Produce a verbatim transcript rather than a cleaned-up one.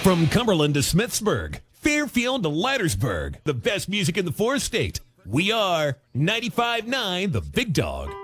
From Cumberland to Smithsburg, Fairfield to Leitersburg, the best music in the four-state. We are ninety-five point nine The Big Dog.